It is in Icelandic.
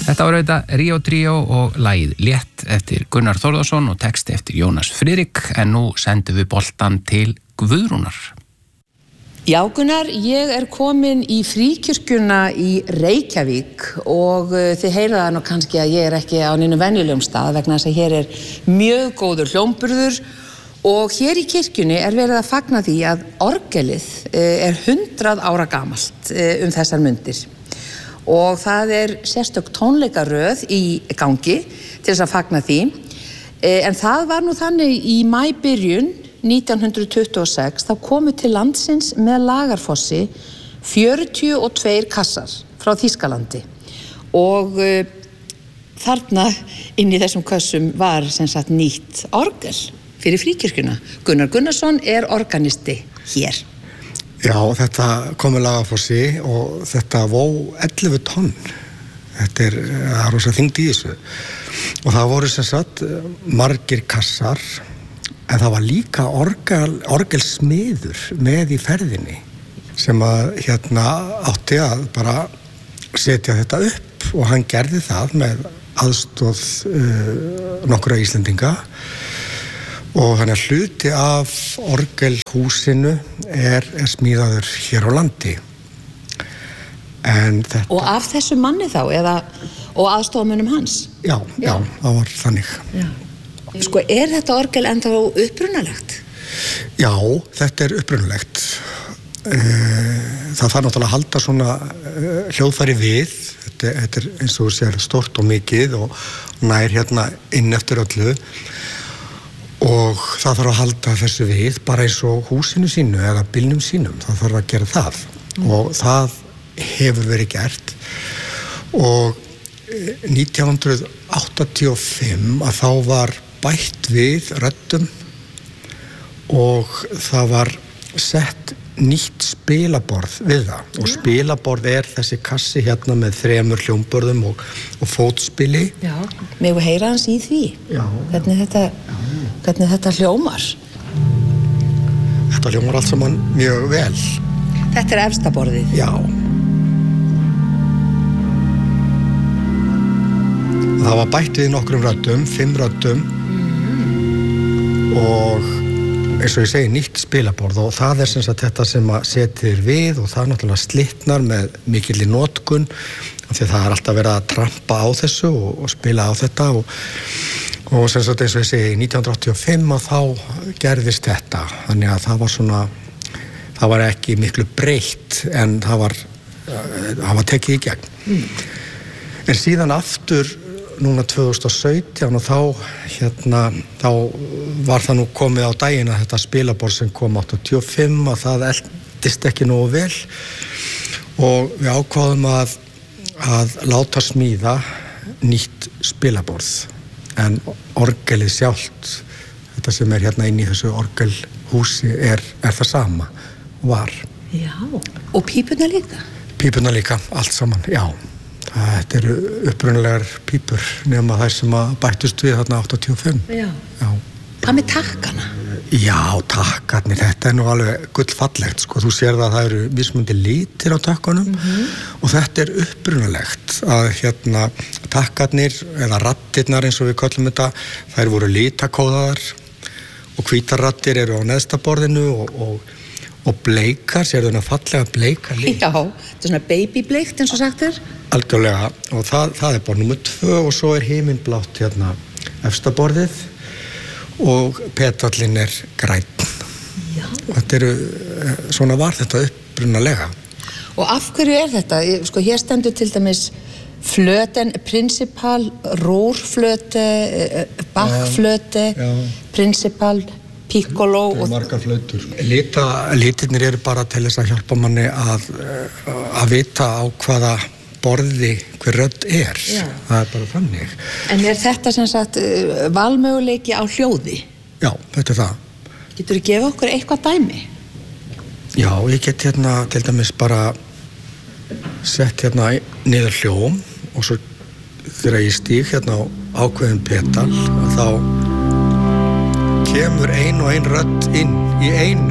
Þetta var auðvitað Rio Trio og lagið Létt eftir Gunnar Þórðarsson og texti eftir Jónas Friðrik, en nú sendum við boltan til Guðrúnar. Já Gunnar, ég komin í Fríkirkjuna í Reykjavík og þið heyrið það nú kannski að ég ekki á neinu venjulegum stað vegna þess að hér mjög góður hljómburður og hér í kirkjunni verið að fagna því að orgelið 100 ára gamalt þessar mundir. Og það sérstök tónleikaröð í gangi til þess að fagna því. En það var nú þannig í maíbyrjun 1926, þá komu til landsins með Lagarfossi 42 kassar frá Þýskalandi. Og þarna inn í þessum kössum var sem sagt nýtt orgel fyrir Fríkirkjuna. Gunnar Gunnarsson organisti hér. Já, þetta kom með Lagarfossi og þetta vó 11 tonn. Þetta það rosa þyngd í þessu. Og það voru sem sagt margir kassar, en það var líka orgelsmiður með í ferðinni sem að átti að bara setja þetta upp og hann gerði það með aðstoð nokkra Íslendinga. Og þannig að hluti af orgelhúsinu smíðaður hér á landi. Og af þessu manni þá, og aðstofamönnum hans? Já, það var þannig. Já. Sko, þetta orgel ennþá upprunalegt? Já, þetta upprunalegt. Það þarf náttúrulega að halda svona hljóðfæri við. Þetta eins og þú sér stórt og mikið og nær inn eftir öllu. Og það þarf að halda þessu við bara eins og húsinu sínu eða bílnum sínum, það þarf að gera það og það hefur verið gert og 1985 að þá var bætt við röddum og það var sett nýtt spilaborð við það og spilaborð þessi kassi með 3 hljómborðum og fótspili. Já, megum við heyra hans í því? Já. Hvernig þetta hljómar? Þetta hljómar allt saman mjög vel. Þetta efsta borðið? Já. Það var bætt við nokkrum röddum, 5 röddum og eins og ég segi nýtt spilaborð og það sem sagt þetta sem að setir við og það náttúrulega slitnar með mikilli notkun því það alltaf verið að trampa á þessu og spila á þetta og sem sagt eins og ég segi 1985 að þá gerðist þetta þannig að það var ekki miklu breytt en það var tekið í gegn. En síðan aftur núna 2017 og þá var það nú komið á daginn að þetta spilaborð sem kom 85 að það eldist ekki nógu vel og við ákváðum að láta smíða nýtt spilaborð en orgelið sjálft þetta sem inn í þessu orgelhúsi það sama var. Já, og pípurnar líka? Pípurnar líka, allt saman, já. Þetta eru upprunalegar pípur nema þær sem að bættust við þarna 85. Já. Hvað með takkana? Já, takkarnir, þetta nú alveg gullfallegt, sko. Þú sér það eru mismunandi litir á takkanum og þetta upprunalegt að takkarnir eða raddirnar eins og við köllum þetta, þær voru litakóðaðar og hvítar raddir eru á neðsta borðinu og bleikar, sér þau fallega bleika lit. Já, þetta svona babybleikt eins og sagt Algjörlega, og það borð númer 2 og svo himinblátt efsta borðið og petallinn grænn. Já. Þetta svona var þetta upprunalega. Og af hverju þetta? Sko, hér stendur til dæmis flöten, principal, rúrflöte, backflöte, principal, piccolo og margar flautur. Litirnir bara til þess að hjálpa manni að vita á hvaða borði hver rödd Já. Það bara þannig. En þetta sem sagt valmöguleiki á hljóði? Já, þetta það. Geturðu gefa okkur eitthvað dæmi? Já, ég get til dæmis bara sett niður hljóm og svo þegar ég stíg á ákveðin petal þá kemur ein og ein rödd inn í einu